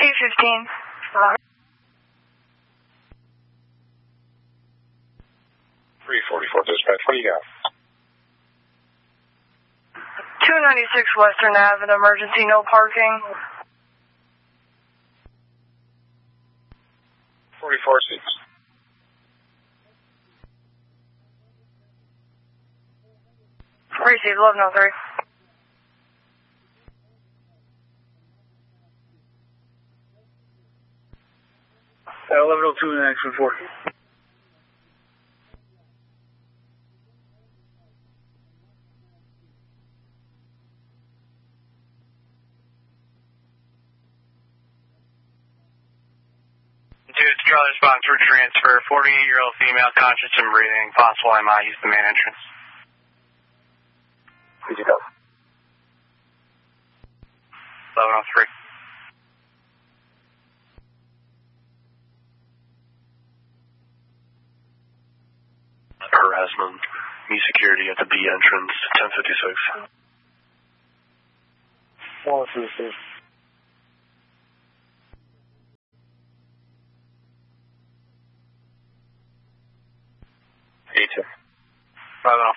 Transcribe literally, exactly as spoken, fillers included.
eight fifteen. three forty-four dispatch, what do you got? two ninety-six Western Avenue, emergency, no parking. forty-four seats. Received, eleven oh three. eleven oh two in action four. Dude, Charlie response for transfer. forty-eight-year-old female, conscious and breathing. Possible M I. Use the main entrance. Who'd you go? eleven oh three. Harassment. Me security at the B entrance, ten fifty-six. one two six. eight two. eleven oh